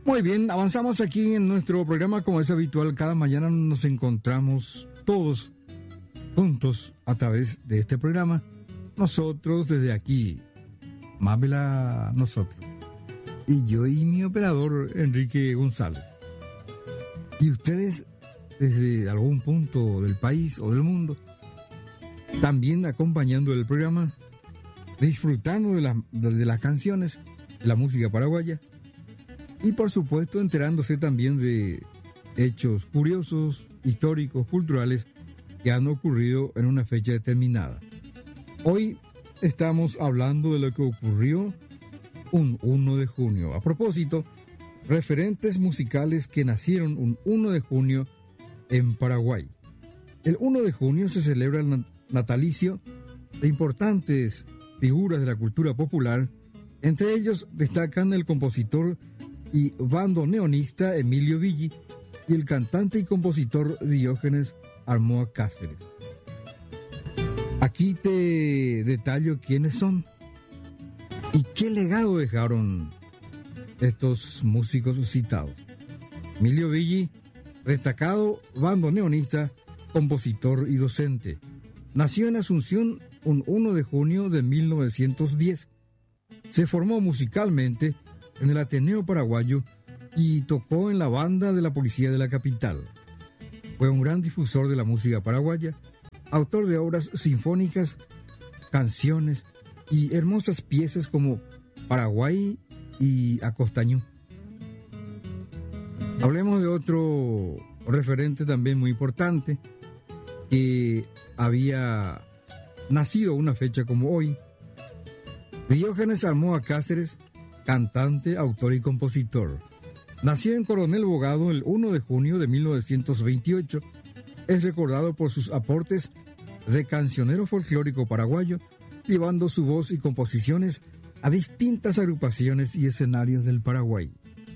Muy bien, avanzamos aquí en nuestro programa como es habitual. Cada mañana nos encontramos todos juntos a través de este programa. Nosotros desde aquí, Mámela, nosotros. Y yo y mi operador Enrique González. Y ustedes desde algún punto del país o del mundo, también acompañando el programa, disfrutando de las canciones, la música paraguaya. Y por supuesto enterándose también de hechos curiosos, históricos, culturales que han ocurrido en una fecha determinada. Hoy estamos hablando de lo que ocurrió un 1 de junio. A propósito, referentes musicales que nacieron un 1 de junio en Paraguay. El 1 de junio se celebra el natalicio de importantes figuras de la cultura popular. Entre ellos destacan el compositor y bandoneonista Emilio Villi y el cantante y compositor Diógenes Armoa Cáceres. Aquí te detallo quiénes son y qué legado dejaron estos músicos citados. Emilio Villi, destacado bandoneonista, compositor y docente. Nació en Asunción un 1 de junio de 1910. Se formó musicalmente en el Ateneo Paraguayo y tocó en la banda de la policía de la capital. Fue un gran difusor de la música paraguaya, autor de obras sinfónicas, canciones y hermosas piezas como Paraguay y Acostañú. Hablemos de otro referente también muy importante que había nacido una fecha como hoy. Diógenes Armoa Cáceres, cantante, autor y compositor. Nació en Coronel Bogado el 1 de junio de 1928. Es recordado por sus aportes de cancionero folclórico paraguayo, llevando su voz y composiciones a distintas agrupaciones y escenarios del Paraguay.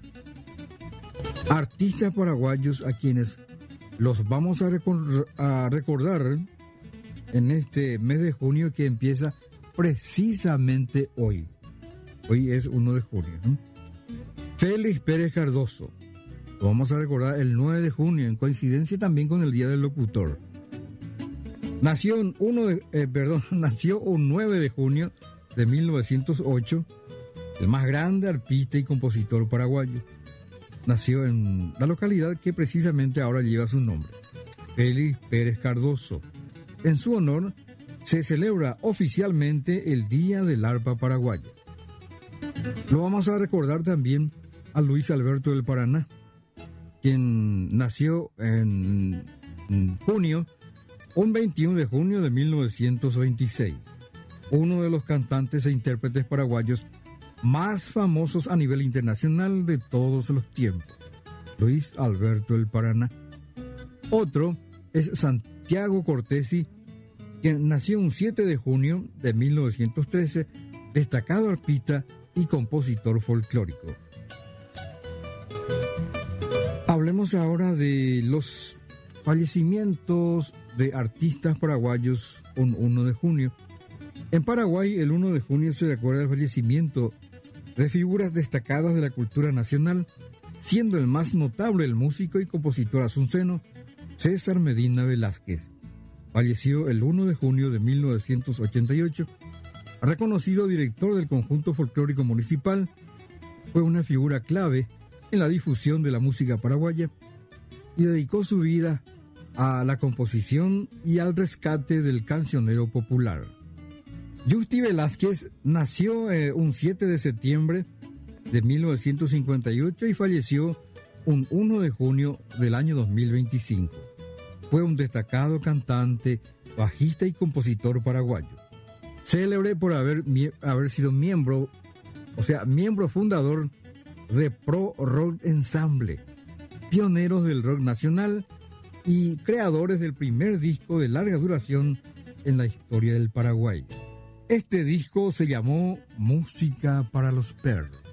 Artistas paraguayos a quienes los vamos a recordar en este mes de junio que empieza precisamente hoy. Hoy es 1 de junio. Félix Pérez Cardoso. Lo vamos a recordar el 9 de junio, en coincidencia también con el Día del Locutor. Nació un 9 de junio de 1908, el más grande artista y compositor paraguayo. Nació en la localidad que precisamente ahora lleva su nombre, Félix Pérez Cardoso. En su honor se celebra oficialmente el Día del Arpa Paraguaya. Lo vamos a recordar también a Luis Alberto del Paraná, quien nació en junio, un 21 de junio de 1926. Uno de los cantantes e intérpretes paraguayos más famosos a nivel internacional de todos los tiempos, Luis Alberto del Paraná. Otro es Santiago Cortesi, quien nació un 7 de junio de 1913, destacado arpista y compositor folclórico. Hablemos ahora de los fallecimientos de artistas paraguayos un 1 de junio. En Paraguay, el 1 de junio se recuerda el fallecimiento de figuras destacadas de la cultura nacional, siendo el más notable el músico y compositor asunceno César Medina Velázquez. Falleció el 1 de junio de 1988. Reconocido director del Conjunto Folclórico Municipal, fue una figura clave en la difusión de la música paraguaya y dedicó su vida a la composición y al rescate del cancionero popular. Justi Velázquez nació un 7 de septiembre de 1958 y falleció un 1 de junio del año 2025. Fue un destacado cantante, bajista y compositor paraguayo. Célebre por haber sido miembro fundador de Pro Rock Ensemble, pioneros del rock nacional y creadores del primer disco de larga duración en la historia del Paraguay. Este disco se llamó Música para los Perros.